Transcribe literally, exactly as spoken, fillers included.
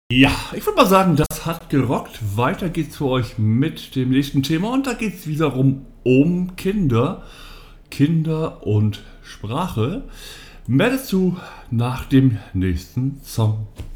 Ja, ich würde mal sagen, das hat gerockt. Weiter geht's für euch mit dem nächsten Thema und da geht's wiederum um Kinder, Kinder und Sprache. Mehr dazu nach dem nächsten Song.